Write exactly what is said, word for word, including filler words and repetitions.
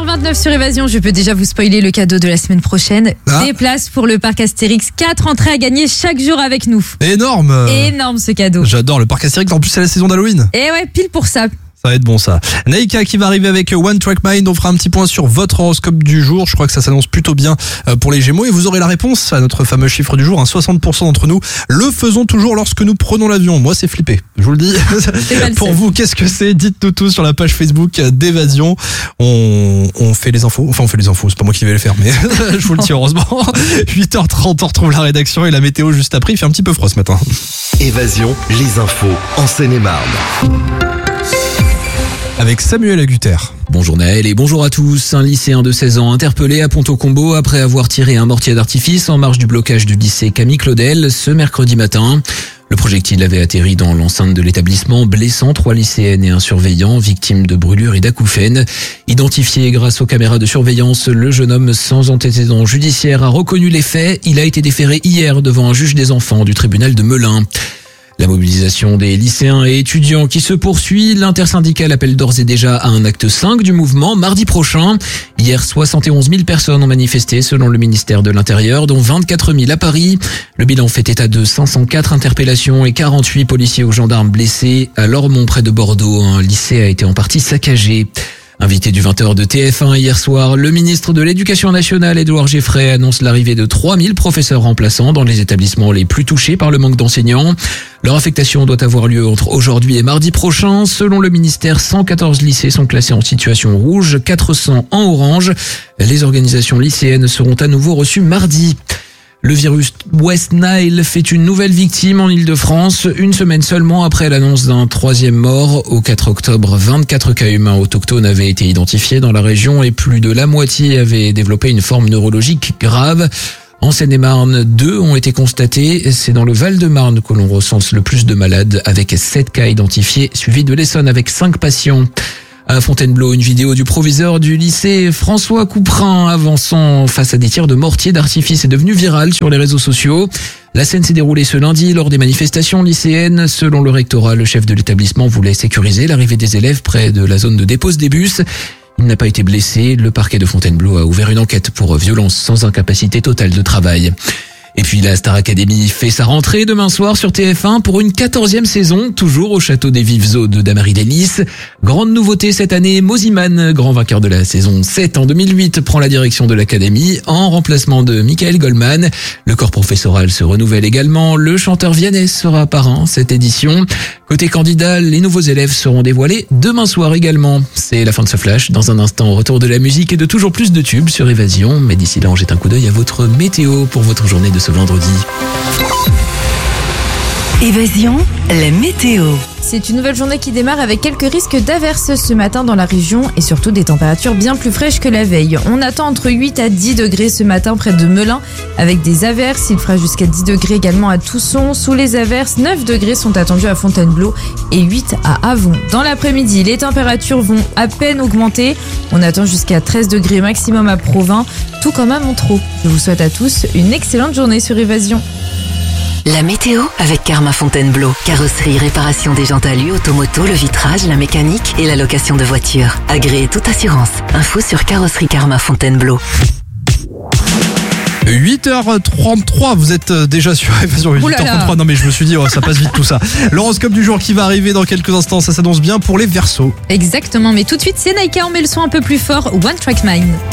heures vingt-neuf sur Évasion, je peux déjà vous spoiler le cadeau de la semaine prochaine. Ah. Des places pour le parc Astérix, quatre entrées à gagner chaque jour avec nous. Énorme. Énorme ce cadeau. J'adore le parc Astérix, en plus c'est la saison d'Halloween. Et ouais, pile pour ça. Ça va être bon ça. Naïka qui va arriver avec One Track Mind. On fera un petit point sur votre horoscope du jour. Je crois que ça s'annonce plutôt bien pour les Gémeaux. Et vous aurez la réponse à notre fameux chiffre du jour. Hein, soixante pour cent d'entre nous le faisons toujours lorsque nous prenons l'avion. Moi c'est flippé, je vous le dis. Pour vous, qu'est-ce que c'est? Dites-nous tout sur la page Facebook d'Évasion. On, on fait les infos. Enfin on fait les infos, c'est pas moi qui vais les faire, mais je vous le dis heureusement. huit heures trente, on retrouve la rédaction et la météo juste après. Il fait un petit peu froid ce matin. Évasion, les infos en Seine-et-Marne. Avec Samuel Agutter. Bonjour Naël et bonjour à tous. Un lycéen de seize ans interpellé à Ponto-Combo après avoir tiré un mortier d'artifice en marge du blocage du lycée Camille Claudel ce mercredi matin. Le projectile avait atterri dans l'enceinte de l'établissement, blessant trois lycéennes et un surveillant, victimes de brûlures et d'acouphènes. Identifié grâce aux caméras de surveillance, le jeune homme sans antécédent judiciaire a reconnu les faits. Il a été déféré hier devant un juge des enfants du tribunal de Melun. La mobilisation des lycéens et étudiants qui se poursuit. L'intersyndicale appelle d'ores et déjà à un acte cinq du mouvement mardi prochain. Hier, soixante et onze mille personnes ont manifesté selon le ministère de l'Intérieur, dont vingt-quatre mille à Paris. Le bilan fait état de cinq cent quatre interpellations et quarante-huit policiers ou gendarmes blessés. À Lormont, près de Bordeaux, un lycée a été en partie saccagé. Invité du vingt heures de T F un hier soir, le ministre de l'Éducation nationale, Édouard Geoffrey, annonce l'arrivée de trois mille professeurs remplaçants dans les établissements les plus touchés par le manque d'enseignants. Leur affectation doit avoir lieu entre aujourd'hui et mardi prochain. Selon le ministère, cent quatorze lycées sont classés en situation rouge, quatre cents en orange. Les organisations lycéennes seront à nouveau reçues mardi. Le virus West Nile fait une nouvelle victime en Île-de-France, une semaine seulement après l'annonce d'un troisième mort. Au quatre octobre, vingt-quatre cas humains autochtones avaient été identifiés dans la région et plus de la moitié avaient développé une forme neurologique grave. En Seine-et-Marne, deux ont été constatés. C'est dans le Val-de-Marne que l'on recense le plus de malades, avec sept cas identifiés, suivi de l'Essonne avec cinq patients. À Fontainebleau, une vidéo du proviseur du lycée François Couperin avançant face à des tirs de mortier d'artifice est devenue virale sur les réseaux sociaux. La scène s'est déroulée ce lundi lors des manifestations lycéennes. Selon le rectorat, le chef de l'établissement voulait sécuriser l'arrivée des élèves près de la zone de dépose des bus. Il n'a pas été blessé. Le parquet de Fontainebleau a ouvert une enquête pour violence sans incapacité totale de travail. Et puis la Star Academy fait sa rentrée demain soir sur T F un pour une quatorzième saison, toujours au château des Vives Eaux de Damary Delis. Grande nouveauté cette année, Moziman, grand vainqueur de la saison sept en deux mille huit, prend la direction de l'Académie en remplacement de Michael Goldman. Le corps professoral se renouvelle également. Le chanteur Vianney sera parrain cette édition. Côté candidat, les nouveaux élèves seront dévoilés demain soir également. C'est la fin de ce flash. Dans un instant, retour de la musique et de toujours plus de tubes sur Évasion. Mais d'ici là, on jette un coup d'œil à votre météo pour votre journée de ce vendredi. Évasion, la météo. C'est une nouvelle journée qui démarre avec quelques risques d'averses ce matin dans la région et surtout des températures bien plus fraîches que la veille. On attend entre huit à dix degrés ce matin près de Melun avec des averses. Il fera jusqu'à dix degrés également à Tousson. Sous les averses, neuf degrés sont attendus à Fontainebleau et huit à Avon. Dans l'après-midi, les températures vont à peine augmenter. On attend jusqu'à treize degrés maximum à Provins, tout comme à Montreux. Je vous souhaite à tous une excellente journée sur Évasion. La météo avec Karma Fontainebleau. Carrosserie, réparation des jantes alu, automoto, le vitrage, la mécanique et la location de voitures. Agréez toute assurance. Info sur Carrosserie Karma Fontainebleau. huit heures trente-trois, vous êtes déjà sur Évasion. huit heures trente-trois, non mais je me suis dit, oh, ça passe vite tout ça. L'horoscope du jour qui va arriver dans quelques instants, ça s'annonce bien pour les Verseaux. Exactement, mais tout de suite, c'est Naïka, on met le son un peu plus fort, One Track Mind.